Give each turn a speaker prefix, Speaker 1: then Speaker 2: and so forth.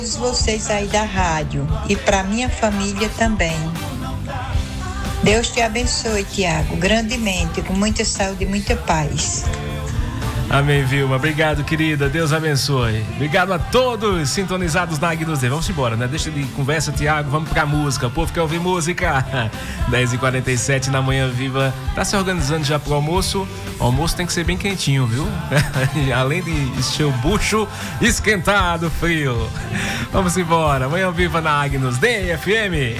Speaker 1: vocês aí da rádio e para minha família também. Deus te abençoe, Tiago, grandemente, com muita saúde e muita paz.
Speaker 2: Amém, Vilma. Obrigado, querida. Deus abençoe. Obrigado a todos sintonizados na Agnus Dei. Vamos embora, né? Deixa de conversa, Tiago. Vamos pra música. O povo quer ouvir música. 10h47 na Manhã Viva. Tá se organizando já pro almoço? O almoço tem que ser bem quentinho, viu? Além de encher o bucho, esquentar do frio. Vamos embora. Manhã Viva na Agnus Dei FM.